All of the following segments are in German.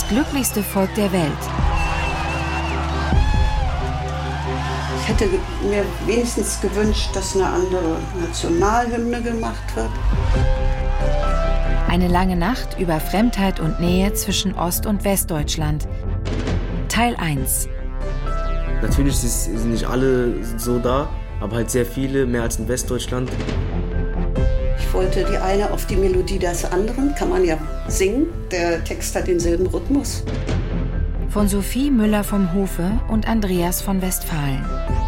glücklichste Volk der Welt. Ich hätte mir wenigstens gewünscht, dass eine andere Nationalhymne gemacht wird. Eine lange Nacht über Fremdheit und Nähe zwischen Ost- und Westdeutschland. Teil 1. Natürlich sind nicht alle so da, aber halt sehr viele, mehr als in Westdeutschland. Ich wollte die eine auf die Melodie des anderen, kann man ja singen. Der Text hat denselben Rhythmus. Von Sophie Müller vom Hofe und Andreas von Westfalen.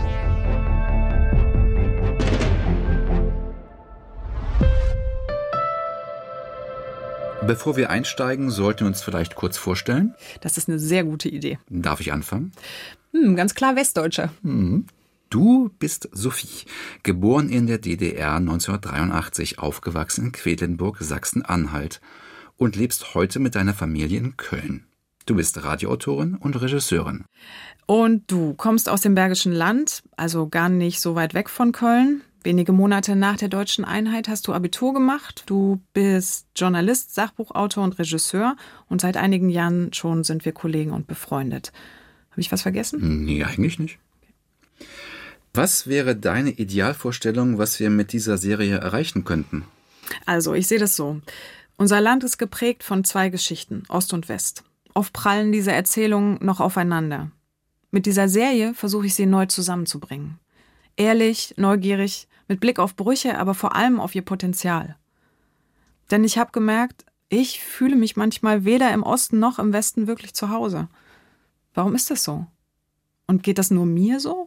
Bevor wir einsteigen, sollten wir uns vielleicht kurz vorstellen. Das ist eine sehr gute Idee. Darf ich anfangen? Ganz klar Westdeutscher. Du bist Sophie, geboren in der DDR 1983, aufgewachsen in Quedlinburg, Sachsen-Anhalt und lebst heute mit deiner Familie in Köln. Du bist Radioautorin und Regisseurin. Und du kommst aus dem Bergischen Land, also gar nicht so weit weg von Köln. Wenige Monate nach der deutschen Einheit hast du Abitur gemacht. Du bist Journalist, Sachbuchautor und Regisseur. Und seit einigen Jahren schon sind wir Kollegen und befreundet. Habe ich was vergessen? Nee, eigentlich nicht. Was wäre deine Idealvorstellung, was wir mit dieser Serie erreichen könnten? Also, ich sehe das so. Unser Land ist geprägt von zwei Geschichten, Ost und West. Oft prallen diese Erzählungen noch aufeinander. Mit dieser Serie versuche ich sie neu zusammenzubringen. Ehrlich, neugierig, mit Blick auf Brüche, aber vor allem auf ihr Potenzial. Denn ich habe gemerkt, ich fühle mich manchmal weder im Osten noch im Westen wirklich zu Hause. Warum ist das so? Und geht das nur mir so?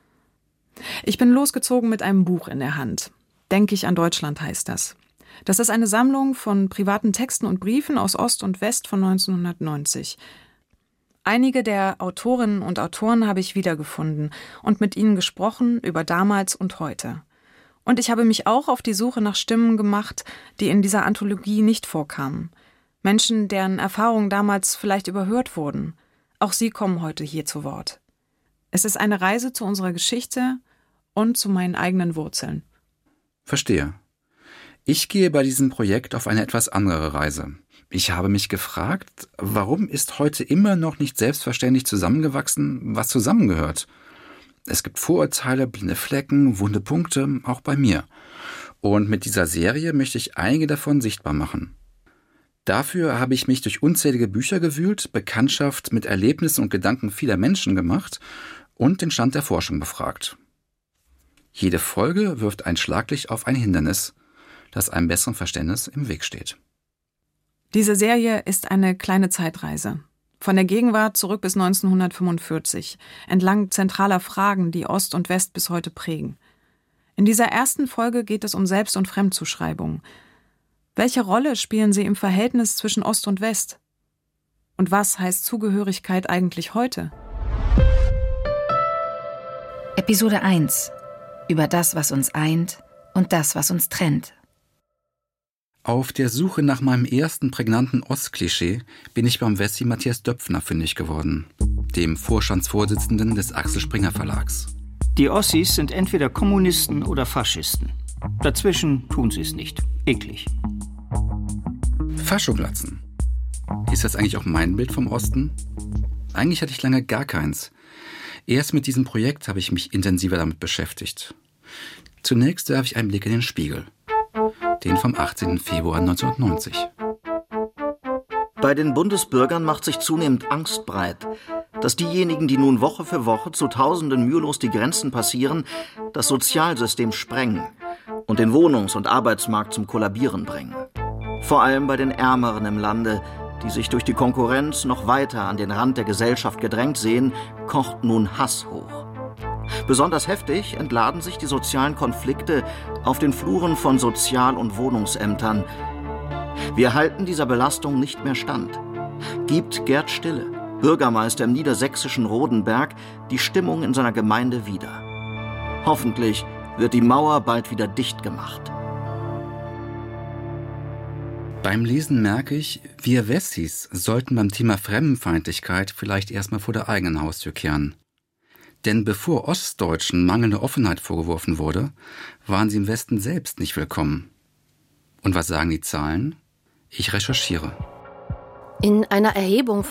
Ich bin losgezogen mit einem Buch in der Hand. Denke ich an Deutschland heißt das. Das ist eine Sammlung von privaten Texten und Briefen aus Ost und West von 1990. Einige der Autorinnen und Autoren habe ich wiedergefunden und mit ihnen gesprochen über damals und heute. Und ich habe mich auch auf die Suche nach Stimmen gemacht, die in dieser Anthologie nicht vorkamen. Menschen, deren Erfahrungen damals vielleicht überhört wurden. Auch sie kommen heute hier zu Wort. Es ist eine Reise zu unserer Geschichte und zu meinen eigenen Wurzeln. Verstehe. Ich gehe bei diesem Projekt auf eine etwas andere Reise. Ich habe mich gefragt, warum ist heute immer noch nicht selbstverständlich zusammengewachsen, was zusammengehört? Es gibt Vorurteile, blinde Flecken, wunde Punkte, auch bei mir. Und mit dieser Serie möchte ich einige davon sichtbar machen. Dafür habe ich mich durch unzählige Bücher gewühlt, Bekanntschaft mit Erlebnissen und Gedanken vieler Menschen gemacht und den Stand der Forschung befragt. Jede Folge wirft ein Schlaglicht auf ein Hindernis, das einem besseren Verständnis im Weg steht. Diese Serie ist eine kleine Zeitreise. Von der Gegenwart zurück bis 1945, entlang zentraler Fragen, die Ost und West bis heute prägen. In dieser ersten Folge geht es um Selbst- und Fremdzuschreibung. Welche Rolle spielen sie im Verhältnis zwischen Ost und West? Und was heißt Zugehörigkeit eigentlich heute? Episode 1. Über das, was uns eint und das, was uns trennt. Auf der Suche nach meinem ersten prägnanten Ostklischee bin ich beim Wessi Matthias Döpfner fündig geworden, dem Vorstandsvorsitzenden des Axel Springer Verlags. Die Ossis sind entweder Kommunisten oder Faschisten. Dazwischen tun sie es nicht. Eklig. Faschoglatzen. Ist das eigentlich auch mein Bild vom Osten? Eigentlich hatte ich lange gar keins. Erst mit diesem Projekt habe ich mich intensiver damit beschäftigt. Zunächst werfe ich einen Blick in den Spiegel. Den vom 18. Februar 1990. Bei den Bundesbürgern macht sich zunehmend Angst breit, dass diejenigen, die nun Woche für Woche zu Tausenden mühelos die Grenzen passieren, das Sozialsystem sprengen und den Wohnungs- und Arbeitsmarkt zum Kollabieren bringen. Vor allem bei den Ärmeren im Lande, die sich durch die Konkurrenz noch weiter an den Rand der Gesellschaft gedrängt sehen, kocht nun Hass hoch. Besonders heftig entladen sich die sozialen Konflikte auf den Fluren von Sozial- und Wohnungsämtern. Wir halten dieser Belastung nicht mehr stand. Gibt Gerd Stille, Bürgermeister im niedersächsischen Rodenberg, die Stimmung in seiner Gemeinde wieder. Hoffentlich wird die Mauer bald wieder dicht gemacht. Beim Lesen merke ich, wir Wessis sollten beim Thema Fremdenfeindlichkeit vielleicht erstmal vor der eigenen Haustür kehren. Denn bevor Ostdeutschen mangelnde Offenheit vorgeworfen wurde, waren sie im Westen selbst nicht willkommen. Und was sagen die Zahlen? Ich recherchiere. In einer Erhebung